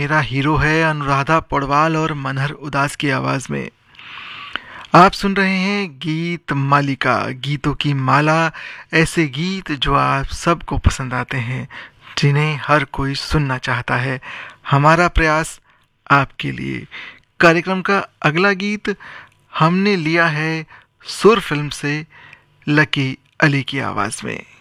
मेरा हीरो है अनुराधा पौडवाल और मनहर उदास की आवाज में। आप सुन रहे हैं गीत मालिका, गीतों की माला। ऐसे गीत जो आप सबको पसंद आते हैं, जिन्हें हर कोई सुनना चाहता है। हमारा प्रयास आपके लिए। कार्यक्रम का अगला गीत हमने लिया है सुर फिल्म से, लकी अली की आवाज में।